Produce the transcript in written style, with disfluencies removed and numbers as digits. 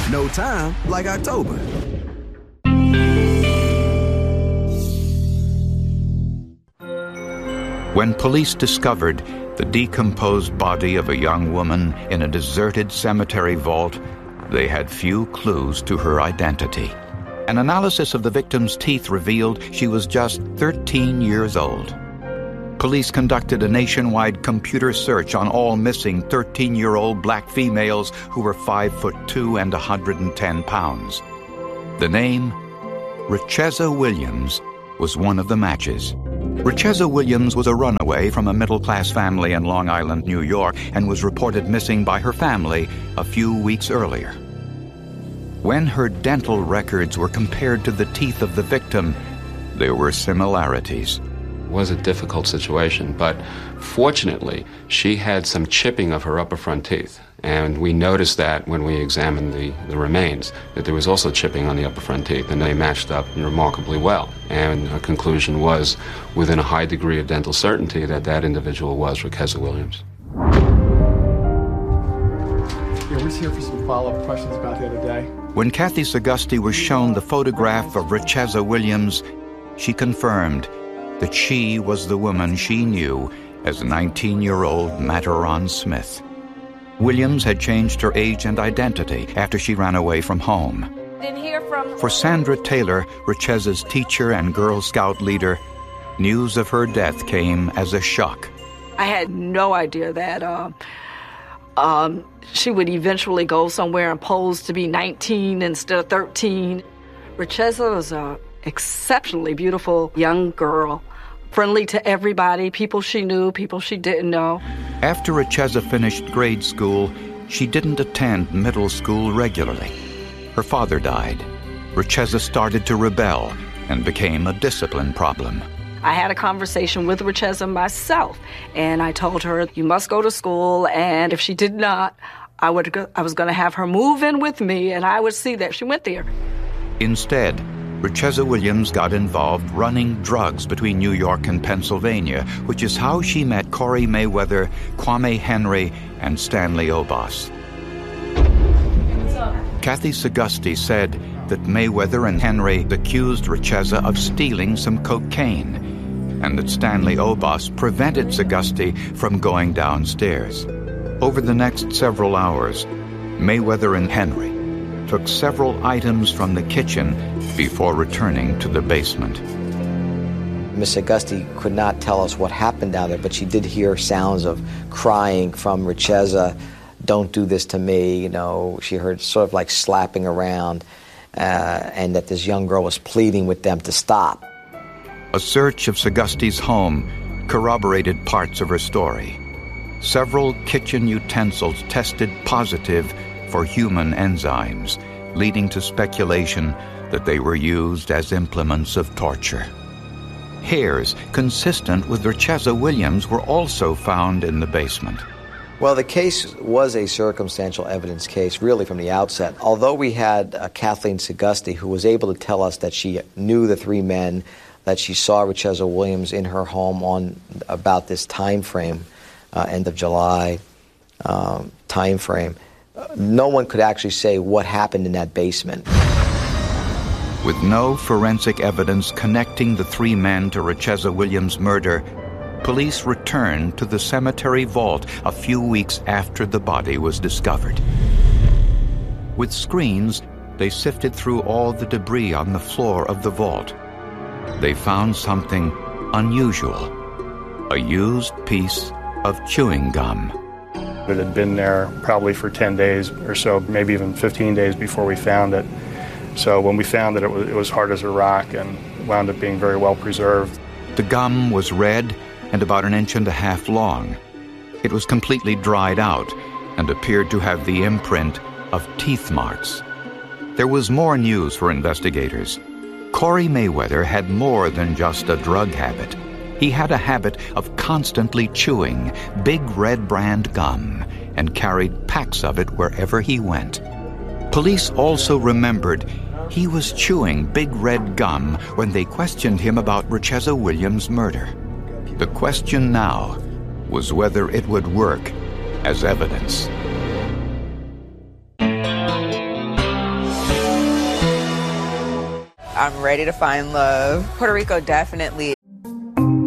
No time like October. When police discovered the decomposed body of a young woman in a deserted cemetery vault, they had few clues to her identity. An analysis of the victim's teeth revealed she was just 13 years old. Police conducted a nationwide computer search on all missing 13-year-old black females who were 5'2" and 110 pounds. The name, Richeza Williams, was one of the matches. Richeza Williams was a runaway from a middle-class family in Long Island, New York, and was reported missing by her family a few weeks earlier. When her dental records were compared to the teeth of the victim, there were similarities. It was a difficult situation, but fortunately, she had some chipping of her upper front teeth. And we noticed that when we examined the remains, that there was also chipping on the upper front teeth, and they matched up remarkably well. And our conclusion was, within a high degree of dental certainty, that that individual was Richeza Williams. Yeah, we're just here for some follow-up questions about the other day. When Kathy Sagusti was shown the photograph of Richeza Williams, she confirmed that she was the woman she knew as 19-year-old Mataron Smith. Williams had changed her age and identity after she ran away from home. For Sandra Taylor, Richeza's teacher and Girl Scout leader, news of her death came as a shock. I had no idea that she would eventually go somewhere and pose to be 19 instead of 13. Richeza was an exceptionally beautiful young girl, friendly to everybody, people she knew, people she didn't know. After Richeza finished grade school, she didn't attend middle school regularly. Her father died. Richeza started to rebel and became a discipline problem. I had a conversation with Richeza myself, and I told her, you must go to school, and if she did not, I was going to have her move in with me, and I would see that she went there. Instead, Richeza Williams got involved running drugs between New York and Pennsylvania, which is how she met Corey Mayweather, Kwame Henry, and Stanley Obas. Kathy Sagusti said that Mayweather and Henry accused Richeza of stealing some cocaine, and that Stanley Obas prevented Sagusti from going downstairs. Over the next several hours, Mayweather and Henry took several items from the kitchen before returning to the basement. Miss Sagusti could not tell us what happened down there, but she did hear sounds of crying from Richeza, "Don't do this to me," you know. She heard sort of like slapping around, and that this young girl was pleading with them to stop. A search of Sagusti's home corroborated parts of her story. Several kitchen utensils tested positive for human enzymes, leading to speculation that they were used as implements of torture. Hairs consistent with Richeza Williams were also found in the basement. Well, the case was a circumstantial evidence case, really, from the outset. Although we had Kathleen Sagusti, who was able to tell us that she knew the three men, that she saw Richeza Williams in her home on about this time frame, end of July time frame, no one could actually say what happened in that basement. With no forensic evidence connecting the three men to Richeza Williams' murder, police returned to the cemetery vault a few weeks after the body was discovered. With screens, they sifted through all the debris on the floor of the vault. They found something unusual, a used piece of chewing gum. It had been there probably for 10 days or so, maybe even 15 days before we found it. So when we found it, it was hard as a rock and wound up being very well preserved. The gum was red and about 1.5 inches long. It was completely dried out and appeared to have the imprint of teeth marks. There was more news for investigators. Corey Mayweather had more than just a drug habit. He had a habit of constantly chewing Big Red brand gum and carried packs of it wherever he went. Police also remembered he was chewing Big Red gum when they questioned him about Richeza Williams' murder. The question now was whether it would work as evidence. I'm ready to find love. Puerto Rico definitely